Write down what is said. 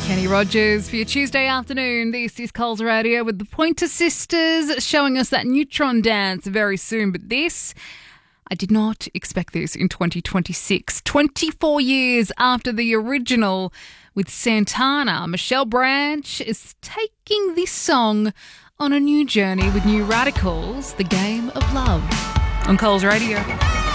Kenny Rogers for your Tuesday afternoon. This is Coles Radio with the Pointer Sisters showing us that Neutron dance very soon. But this, I did not expect this in 2026. 24 years after the original with Santana, Michelle Branch is taking this song on a new journey with New Radicals, The Game of Love, on Coles Radio.